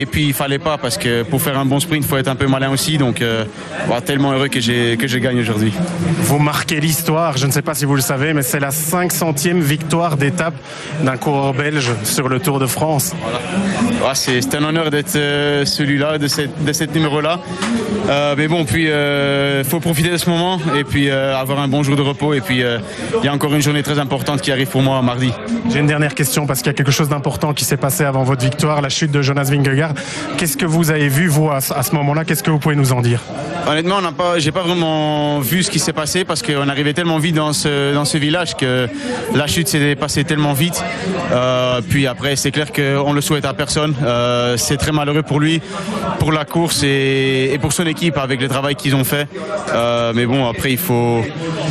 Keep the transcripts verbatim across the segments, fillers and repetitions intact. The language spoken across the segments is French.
Et puis il fallait pas parce que pour faire un bon sprint, il faut être un peu malin aussi. Donc euh, bah, tellement heureux que j'ai que je gagne aujourd'hui. Vous marquez l'histoire, je ne sais pas si vous le savez, mais c'est la cinq centième victoire d'étape d'un coureur belge sur le Tour de France. Voilà. Ouais, c'est, c'est un honneur d'être euh, celui-là, de cette, de cette numéro-là. Euh, mais bon, puis il euh, faut profiter de ce moment et puis euh, avoir un bon jour de repos. Et puis il euh, y a encore une journée très importante qui arrive pour moi mardi. J'ai une dernière question parce qu'il y a quelque chose d'important qui s'est passé avant votre victoire, la chute de Jonas Vingegaard. Qu'est-ce que vous avez vu, vous, à, à ce moment-là? Qu'est-ce que vous pouvez nous en dire? Honnêtement, on n'a pas, j'ai pas vraiment vu ce qui s'est passé parce qu'on arrivait tellement vite dans ce, dans ce village que la chute s'est passée tellement vite. Euh, puis après, c'est clair qu'on le souhaite à personne. Euh, c'est très malheureux pour lui, pour la course et, et pour son équipe avec le travail qu'ils ont fait. Euh, mais bon, après, il faut,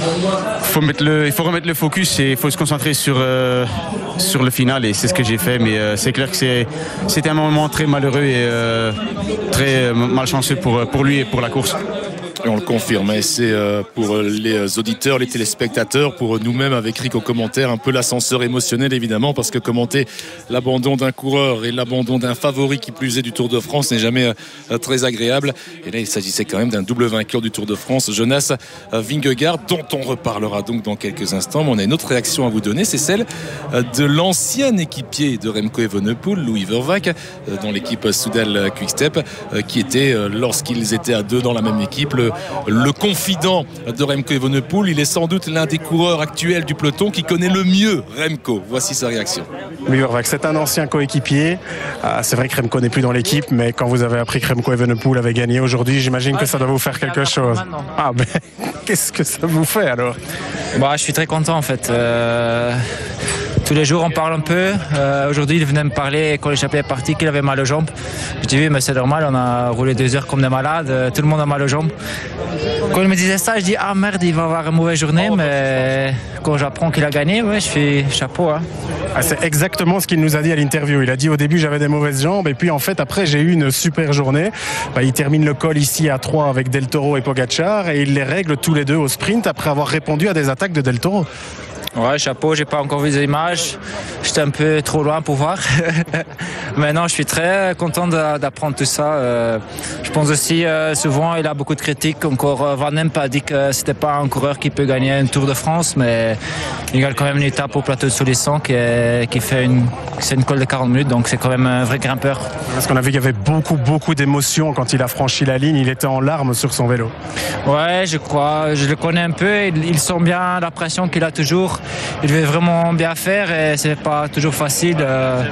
faut mettre le, il faut remettre le focus et il faut se concentrer sur, euh, sur le final. Et c'est ce que j'ai fait. Mais euh, c'est clair que c'est, c'était un moment très malheureux et euh, très malchanceux pour, pour lui et pour la course. Et on le confirme, et c'est pour les auditeurs, les téléspectateurs, pour nous-mêmes avec Rick au commentaire, un peu l'ascenseur émotionnel évidemment, parce que commenter l'abandon d'un coureur et l'abandon d'un favori qui plus est du Tour de France n'est jamais très agréable. Et là, il s'agissait quand même d'un double vainqueur du Tour de France, Jonas Vingegaard, dont on reparlera donc dans quelques instants. Mais on a une autre réaction à vous donner, c'est celle de l'ancien équipier de Remco Evenepoel, Louis Vervaeke, dans l'équipe Soudal Quick-Step, qui était, lorsqu'ils étaient à deux dans la même équipe, le Le confident de Remco Evenepoel. Il est sans doute l'un des coureurs actuels du peloton qui connaît le mieux Remco. Voici sa réaction. Oui, c'est un ancien coéquipier. Ah, c'est vrai que Remco n'est plus dans l'équipe, mais quand vous avez appris que Remco Evenepoel avait gagné aujourd'hui, j'imagine que ça doit vous faire quelque chose. Ah, mais qu'est-ce que ça vous fait alors? Bah, je suis très content en fait. Euh... Tous les jours on parle un peu. Euh, aujourd'hui il venait me parler quand l'échappée est parti qu'il avait mal aux jambes. Je dis oui mais c'est normal, on a roulé deux heures comme des malades, euh, tout le monde a mal aux jambes. Quand il me disait ça je dis ah merde il va avoir une mauvaise journée, mais quand j'apprends qu'il a gagné, ouais, je fais chapeau. Hein. Ah, c'est exactement ce qu'il nous a dit à l'interview. Il a dit au début j'avais des mauvaises jambes et puis en fait après j'ai eu une super journée. Bah, il termine le col ici à trois avec Del Toro et Pogacar et il les règle tous les deux au sprint après avoir répondu à des attaques de Del Toro. Ouais, chapeau, j'ai pas encore vu les images. J'étais un peu trop loin pour voir. Maintenant, je suis très content d'apprendre tout ça. Euh, je pense aussi, euh, souvent, il a beaucoup de critiques. Encore, euh, Van Emp a dit que c'était pas un coureur qui peut gagner un Tour de France, mais il gagne quand même une étape au plateau de Solisson qui, est, qui fait une, c'est une colle de quarante minutes, donc c'est quand même un vrai grimpeur. Parce qu'on a vu qu'il y avait beaucoup, beaucoup d'émotions quand il a franchi la ligne. Il était en larmes sur son vélo. Ouais, je crois. Je le connais un peu. Il, il sent bien la pression qu'il a toujours. Il veut vraiment bien faire et c'est pas toujours facile. Euh,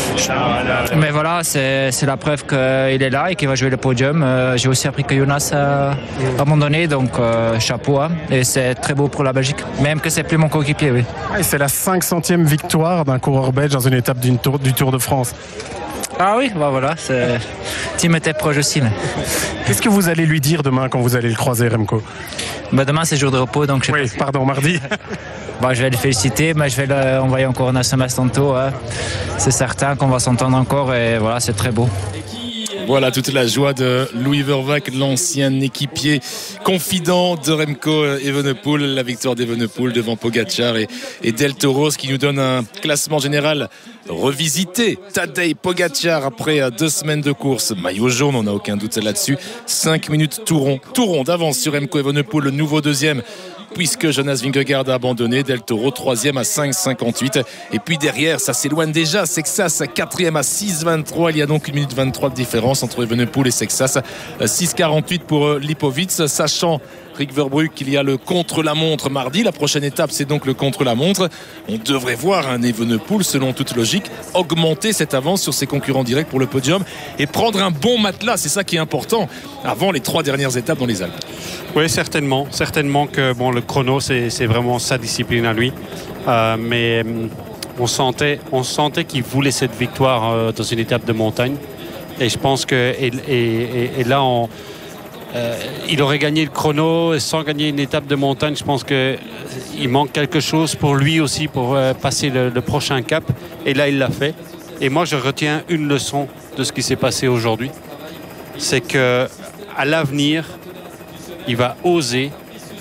mais voilà, c'est, c'est la preuve qu'il est là et qu'il va jouer le podium. Euh, j'ai aussi appris que Jonas a abandonné, donc euh, chapeau. Hein, et c'est très beau pour la Belgique, même que c'est plus mon coéquipier. Oui. Et c'est la cinq centième victoire d'un coureur belge dans une étape d'une tour, du Tour de France. Ah oui, bah voilà, c'est... Tim était proche aussi. Mais... Qu'est-ce que vous allez lui dire demain quand vous allez le croiser, Remco? Bah demain c'est jour de repos, donc je sais Oui, pas... pardon, mardi. Bah, je vais le féliciter, mais je vais le envoyer encore un S M S tantôt. Hein. C'est certain qu'on va s'entendre encore et voilà, c'est très beau. Voilà toute la joie de Louis Vervaeke, l'ancien équipier confident de Remco Evenepoel, la victoire d'Evenepoel devant Pogacar et, et Del Toro, ce qui nous donne un classement général revisité. Tadej Pogacar après deux semaines de course, maillot jaune, on n'a aucun doute là-dessus. cinq minutes tout rond, tout rond d'avance sur Remco Evenepoel, le nouveau deuxième, puisque Jonas Vingegaard a abandonné. Del Toro troisième à cinq cinquante-huit, et puis derrière ça s'éloigne déjà. Sexas quatrième à six vingt-trois, il y a donc une minute vingt-trois de différence entre Evenepoel et Sexas. Six quarante-huit pour Lipovic, sachant Rick Verbrugge qu'il y a le contre-la-montre mardi. La prochaine étape c'est donc le contre-la-montre. On devrait voir un Evenepoel, selon toute logique, augmenter cette avance sur ses concurrents directs pour le podium et prendre un bon matelas, c'est ça qui est important avant les trois dernières étapes dans les Alpes. Oui, certainement, certainement que bon, le chrono c'est, c'est vraiment sa discipline à lui, euh, mais on sentait, on sentait qu'il voulait cette victoire euh, dans une étape de montagne, et je pense que et, et, et là on Euh, il aurait gagné le chrono sans gagner une étape de montagne. Je pense qu'il manque quelque chose pour lui aussi pour euh, passer le, le prochain cap, et là il l'a fait. Et moi je retiens une leçon de ce qui s'est passé aujourd'hui, c'est qu'à l'avenir il va oser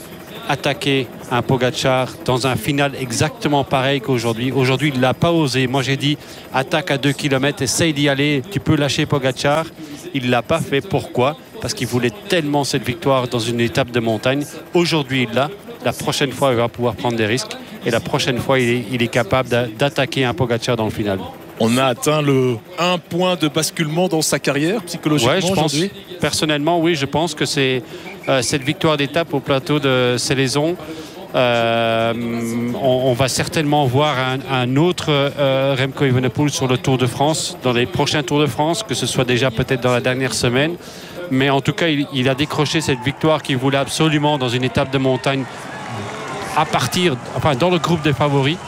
attaquer un Pogačar dans un final exactement pareil qu'aujourd'hui. Aujourd'hui, il ne l'a pas osé. Moi, j'ai dit, attaque à deux kilomètres, essaye d'y aller, tu peux lâcher Pogačar. Il ne l'a pas fait. Pourquoi? Parce qu'il voulait tellement cette victoire dans une étape de montagne. Aujourd'hui, il l'a. La prochaine fois, il va pouvoir prendre des risques. Et la prochaine fois, il est, il est capable d'attaquer un Pogačar dans le final. On a atteint le un point de basculement dans sa carrière, psychologiquement, ouais, je pense, aujourd'hui. Personnellement, oui, je pense que c'est euh, cette victoire d'étape au plateau de Célézon. Euh, on, on va certainement voir un, un autre euh, Remco Evenepoel sur le Tour de France, dans les prochains Tours de France, que ce soit déjà peut-être dans la dernière semaine. Mais en tout cas, il, il a décroché cette victoire qu'il voulait absolument dans une étape de montagne à partir, enfin dans le groupe des favoris.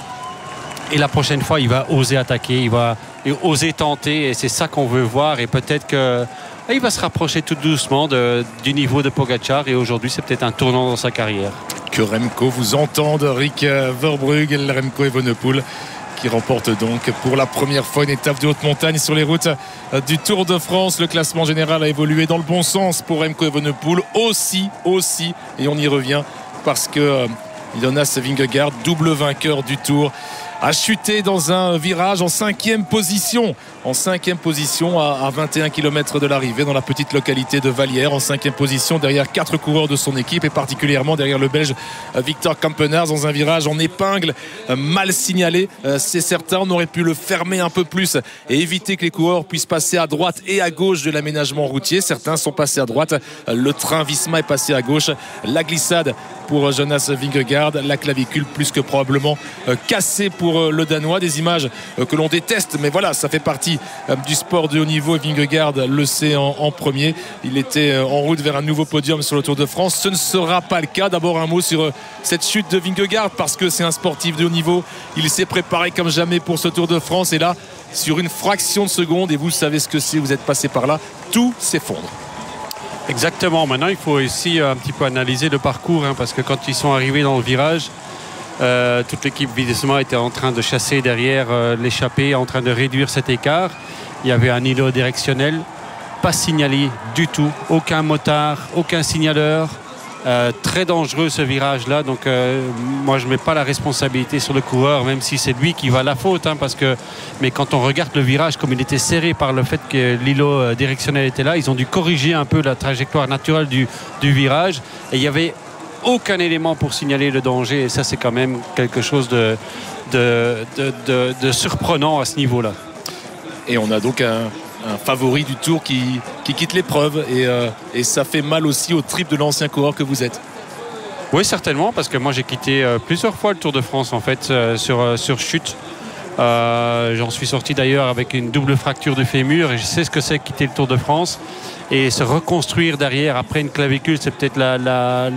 Et la prochaine fois, il va oser attaquer, il va oser tenter, et c'est ça qu'on veut voir. Et peut-être qu'il va se rapprocher tout doucement de, du niveau de Pogačar. Et aujourd'hui, c'est peut-être un tournant dans sa carrière. Que Remco vous entende, Rick Verbrugge, Remco Evenepoel, qui remporte donc pour la première fois une étape de haute montagne sur les routes du Tour de France. Le classement général a évolué dans le bon sens pour Remco Evenepoel aussi, aussi, et on y revient parce que euh, Jonas Vingegaard, double vainqueur du Tour, a chuté dans un virage en cinquième position. En cinquième position à, à vingt et un kilomètres de l'arrivée dans la petite localité de Vallière. En cinquième position derrière quatre coureurs de son équipe et particulièrement derrière le Belge Victor Kampenaerts dans un virage en épingle mal signalé. C'est certain, on aurait pu le fermer un peu plus et éviter que les coureurs puissent passer à droite et à gauche de l'aménagement routier. Certains sont passés à droite. Le train Visma est passé à gauche. La glissade pour Jonas Vingegaard. La clavicule plus que probablement cassée pour le Danois. Des images que l'on déteste, mais voilà, ça fait partie du sport de haut niveau. Et Vingegaard le sait en, en premier. Il était en route vers un nouveau podium sur le Tour de France. Ce ne sera pas le cas. D'abord un mot sur cette chute de Vingegaard parce que c'est un sportif de haut niveau. Il s'est préparé comme jamais pour ce Tour de France et là, sur une fraction de seconde, et vous savez ce que c'est, vous êtes passé par là, tout s'effondre. Exactement. Maintenant, il faut aussi un petit peu analyser le parcours hein, parce que quand ils sont arrivés dans le virage, Euh, toute l'équipe Visma était en train de chasser derrière euh, l'échappée, en train de réduire cet écart. Il y avait un îlot directionnel, pas signalé du tout, aucun motard, aucun signaleur. Euh, très dangereux ce virage-là. Donc euh, moi je ne mets pas la responsabilité sur le coureur, même si c'est lui qui va à la faute. Hein, parce que, mais quand on regarde le virage, comme il était serré par le fait que l'îlot directionnel était là, ils ont dû corriger un peu la trajectoire naturelle du, du virage. Et il y avait aucun élément pour signaler le danger et ça c'est quand même quelque chose de, de, de, de, de surprenant à ce niveau-là. Et on a donc un, un favori du Tour qui, qui quitte l'épreuve et, euh, et ça fait mal aussi au trip de l'ancien coureur que vous êtes. Oui, certainement, parce que moi j'ai quitté euh, plusieurs fois le Tour de France en fait euh, sur, euh, sur chute. Euh, j'en suis sorti d'ailleurs avec une double fracture du fémur et je sais ce que c'est quitter le Tour de France et se reconstruire derrière après une clavicule. C'est peut-être la, la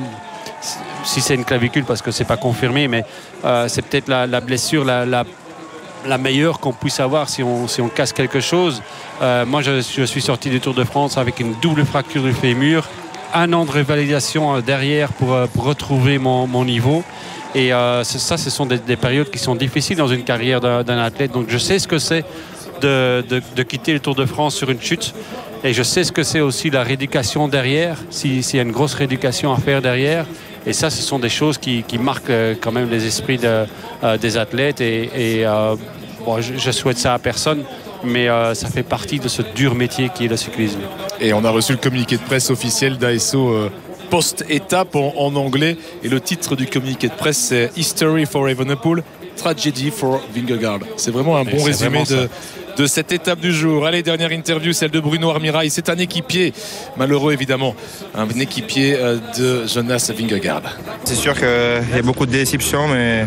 si c'est une clavicule parce que c'est pas confirmé, mais euh, c'est peut-être la, la blessure la, la, la meilleure qu'on puisse avoir si on, si on casse quelque chose. Euh, moi je, je suis sorti du Tour de France avec une double fracture du fémur, un an de révalidation derrière pour, pour retrouver mon, mon niveau et euh, ça ce sont des, des périodes qui sont difficiles dans une carrière d'un, d'un athlète. Donc je sais ce que c'est de, de, de quitter le Tour de France sur une chute. Et je sais ce que c'est aussi la rééducation derrière, s'il si y a une grosse rééducation à faire derrière. Et ça, ce sont des choses qui, qui marquent quand même les esprits de, euh, des athlètes. Et, et euh, bon, je, je souhaite ça à personne, mais euh, ça fait partie de ce dur métier qui est le cyclisme. Et on a reçu le communiqué de presse officiel d'A S O euh, post-étape en, en anglais. Et le titre du communiqué de presse, c'est History for Evenepoel, Tragedy for Vingegaard. C'est vraiment un bon résumé de... de cette étape du jour. Allez, dernière interview, celle de Bruno Armirail. C'est un équipier, malheureux évidemment, un équipier de Jonas Vingegaard. C'est sûr qu'il y a beaucoup de déceptions, mais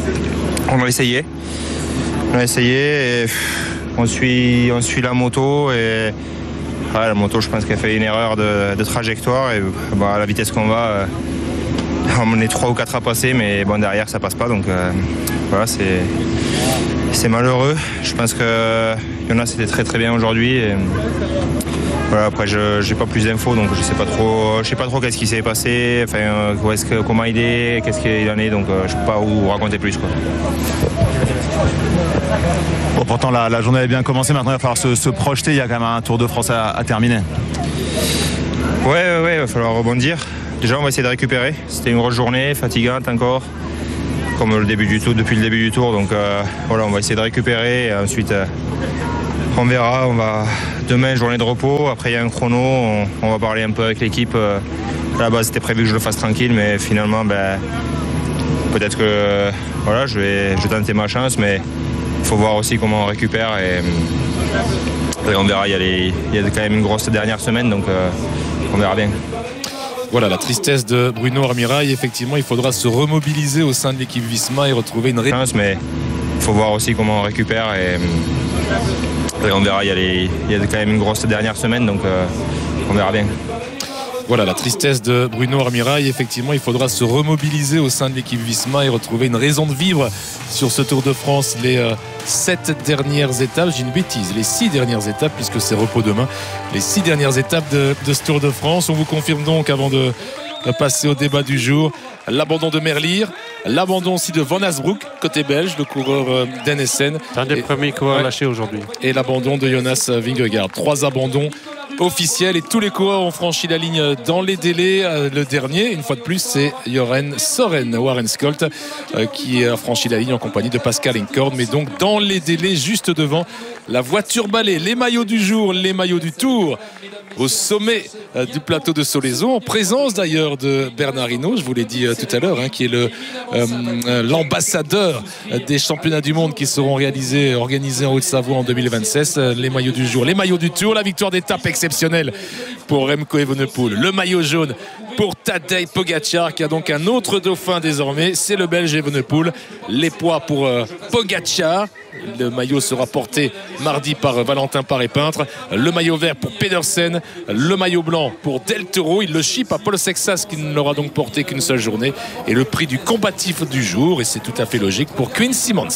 on a essayé. On a essayé et on suit, on suit la moto et ouais, la moto, je pense qu'elle fait une erreur de, de trajectoire et bah, à la vitesse qu'on va, on est trois ou quatre à passer, mais bon, derrière ça passe pas, donc euh, voilà, c'est C'est malheureux. Je pense que Jonas c'était très très bien aujourd'hui. Et voilà, après je n'ai pas plus d'infos, donc je sais pas trop, je sais pas trop qu'est-ce qui s'est passé, enfin euh, est-ce que, comment il est, qu'est-ce qu'il en est, donc euh, je peux pas vous raconter plus quoi. Bon, pourtant la, la journée a bien commencé. Maintenant il va falloir se, se projeter. Il y a quand même un Tour de France à, à terminer. Ouais, ouais, ouais, il va falloir rebondir. déjà, on va essayer de récupérer. C'était une grosse journée, fatigante encore, comme le début du tour, depuis le début du tour. Donc euh, voilà, on va essayer de récupérer. Et ensuite, euh, on verra. On va demain, journée de repos. Après, il y a un chrono. On, on va parler un peu avec l'équipe. Euh, à la base, c'était prévu que je le fasse tranquille, mais finalement, ben, peut-être que euh, voilà, je vais, je vais tenter ma chance, mais il faut voir aussi comment on récupère. Et, et on verra. Il y, a les, il y a quand même une grosse dernière semaine, donc euh, on verra bien. Voilà la tristesse de Bruno Armirail. Effectivement, il faudra se remobiliser au sein de l'équipe Visma et retrouver une chance, mais il faut voir aussi comment on récupère. Et, et on verra. Il y, a les, il y a quand même une grosse dernière semaine, donc euh, on verra bien. Voilà la tristesse de Bruno Armirail. Effectivement, il faudra se remobiliser au sein de l'équipe Visma et retrouver une raison de vivre sur ce Tour de France. Les euh, sept dernières étapes, j'ai une bêtise, les six dernières étapes, puisque c'est repos demain. Les six dernières étapes de, de ce Tour de France. On vous confirme donc, avant de, de passer au débat du jour, l'abandon de Merlier, l'abandon aussi de Van Asbroek, côté belge, le coureur euh, d'N S N. C'est un des et, premiers coureurs ouais, lâchés aujourd'hui. Et l'abandon de Jonas Vingegaard. Trois abandons officiel et tous les coureurs ont franchi la ligne dans les délais. Le dernier, une fois de plus, c'est Joren Soren Warenskolt qui a franchi la ligne en compagnie de Pascal Incord, mais donc dans les délais, juste devant la voiture balai. Les maillots du jour, les maillots du Tour au sommet du plateau de Solaison, en présence d'ailleurs de Bernard Hinault, je vous l'ai dit tout à l'heure, hein, qui est le, euh, l'ambassadeur des championnats du monde qui seront réalisés, organisés en Haute-Savoie en deux mille vingt-seize. Les maillots du jour, les maillots du Tour, la victoire d'étape exceptionnelle pour Remco Evenepoel, le maillot jaune pour Tadej Pogačar qui a donc un autre dauphin désormais, c'est le Belge Evenepoel. Les poids pour euh, Pogačar. Le maillot sera porté mardi par Valentin Paré-Peintre. Le maillot vert pour Pedersen. Le maillot blanc pour Del Toro. Il le chip à Paul Sexas qui ne l'aura donc porté qu'une seule journée. Et le prix du combatif du jour, et c'est tout à fait logique, pour Quinn Simmons.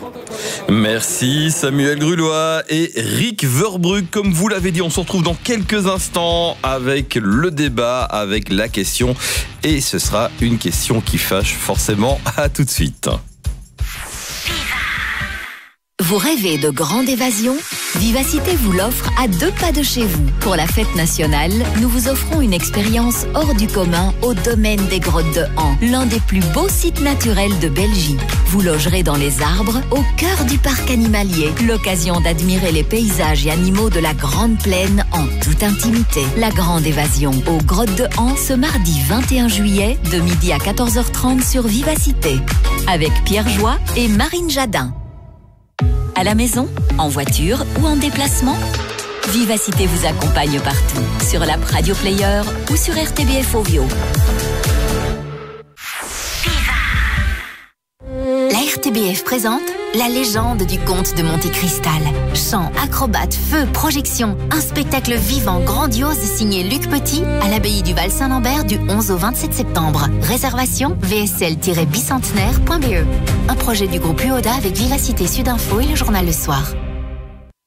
Merci Samuel Grulois et Rick Verbrugge. Comme vous l'avez dit, on se retrouve dans quelques instants avec le débat, avec la question. Et ce sera une question qui fâche forcément. À tout de suite. Vous rêvez de grande évasion ? Vivacité vous l'offre à deux pas de chez vous. Pour la fête nationale, nous vous offrons une expérience hors du commun au domaine des Grottes de Han, l'un des plus beaux sites naturels de Belgique. Vous logerez dans les arbres, au cœur du parc animalier. L'occasion d'admirer les paysages et animaux de la Grande Plaine en toute intimité. La grande évasion aux Grottes de Han ce mardi vingt et un juillet, de midi à quatorze heures trente sur Vivacité. Avec Pierre Joie et Marine Jadin. À la maison, en voiture ou en déplacement, Vivacité vous accompagne partout, sur l'app Radio Player ou sur R T B F Ovio. La R T B F présente la légende du comte de Monte Cristal. Chants, acrobates, feux, projections, un spectacle vivant grandiose signé Luc Petit à l'abbaye du Val-Saint-Lambert du onze au vingt-sept septembre. Réservation v s l tiret bicentenaire point b e. Un projet du groupe U O D A avec Vivacité Sud Info et le journal Le Soir.